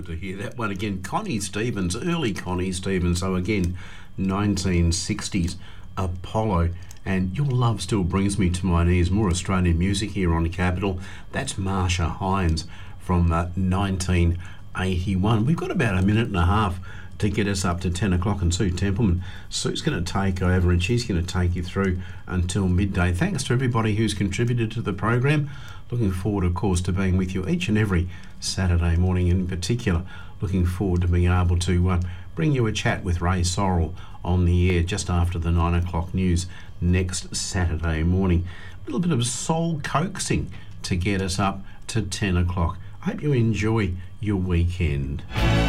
good to hear that one again. Connie Stevens, early Connie Stevens. So again, 1960s Apollo. And Your Love Still Brings Me to My Knees. More Australian music here on Capital. That's Marsha Hines from 1981. We've got about a minute and a half to get us up to 10 o'clock, and Sue Templeman. Sue's going to take over and she's going to take you through until midday. Thanks to everybody who's contributed to the program. Looking forward, of course, to being with you each and every Saturday morning. In particular, looking forward to being able to bring you a chat with Ray Sorrell on the air just after the 9 o'clock news next Saturday morning. A little bit of soul coaxing to get us up to 10 o'clock. I hope you enjoy your weekend.